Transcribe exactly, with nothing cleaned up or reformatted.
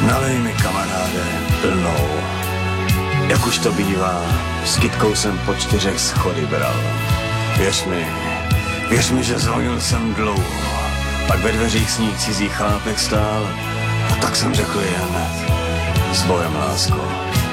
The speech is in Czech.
Nalej mi, kamaráde, plnou. Jak už to bývá, s kytkou jsem po čtyřech schody bral. Věř mi, věř mi, že zvonil jsem dlouho. Pak ve dveřích sníh cizí chlápek stál a tak jsem řekl jen s bojem, lásko.